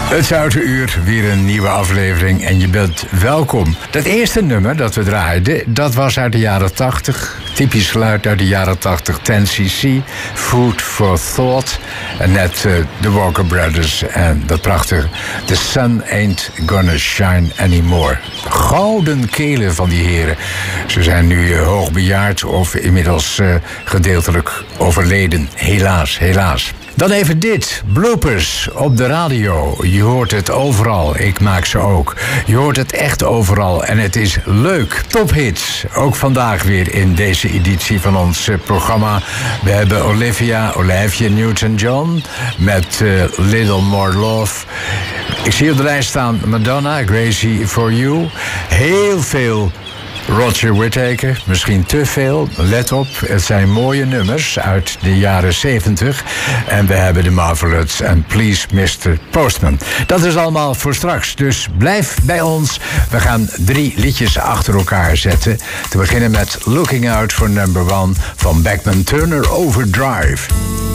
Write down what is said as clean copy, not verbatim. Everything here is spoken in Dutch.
Het Zoute Uur, weer een nieuwe aflevering en je bent welkom. Dat eerste nummer dat we draaiden, dat was uit de jaren 80. Typisch geluid uit de jaren 80, 10cc, Food for Thought. En net de Walker Brothers en dat prachtige The Sun Ain't Gonna Shine Anymore. Gouden kelen van die heren. Ze zijn nu hoogbejaard of inmiddels gedeeltelijk overleden. Helaas, helaas. Dan even dit. Bloopers op de radio. Je hoort het overal. Ik maak ze ook. Je hoort het echt overal. En het is leuk. Tophits. Ook vandaag weer in deze editie van ons programma. We hebben Olivia Newton-John met Little More Love. Ik zie op de lijst staan Madonna, Crazy for You. Heel veel Roger Whittaker, misschien te veel. Let op, het zijn mooie nummers uit de jaren 70. En we hebben de Marvelettes en Please Mr. Postman. Dat is allemaal voor straks, dus blijf bij ons. We gaan 3 liedjes achter elkaar zetten. Te beginnen met Looking Out for Number 1 van Beckman Turner Overdrive.